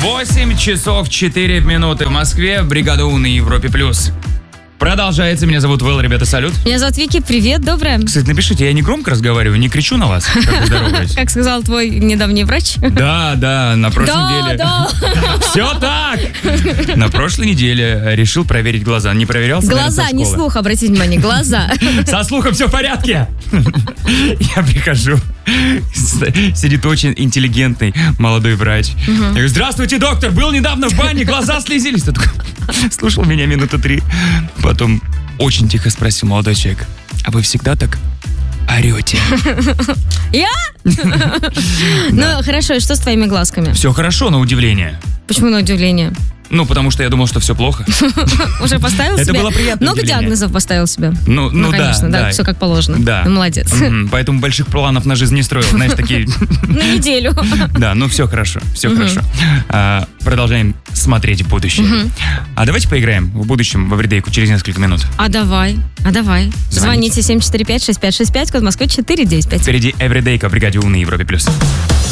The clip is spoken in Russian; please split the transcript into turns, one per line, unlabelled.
8 часов 4 минуты в Москве. Бригада У на Европе+. Продолжается. Меня зовут Вэл, ребята, салют.
Меня зовут Вики, привет, доброе.
Кстати, напишите, я не громко разговариваю, не кричу на вас, как вы здороваетесь.
Как сказал твой недавний врач.
Да, на прошлой неделе.
Да.
Все так! На прошлой неделе решил проверить глаза. Не проверялся,
Глаза,
наверное,
не
со школы.
слух, обратите внимание, глаза.
Со слухом все в порядке. Я прихожу. Сидит очень интеллигентный молодой врач. Я говорю: здравствуйте, доктор, был недавно в бане, глаза слезились. Тот такой слушал меня минуты 3. Потом очень тихо спросил молодой человек: а вы всегда так орете?
Я? Ну, хорошо, и что с твоими глазками?
Все хорошо, на удивление.
Почему на удивление?
Ну, потому что я думал, что все плохо.
Уже поставил себе?
Это было приятное
Много
удивление.
диагнозов поставил себе?
Ну
конечно, да, все как положено.
Да.
Молодец.
Поэтому больших планов на жизнь не строил. Знаешь, такие...
На неделю.
Да, ну все хорошо, все хорошо. Продолжаем смотреть в будущее. А давайте поиграем в будущем в эвридейку через несколько минут.
А давай. Звоните 745-6565, код Москвы 495.
Впереди эвридейка в бригаде У на Европе+.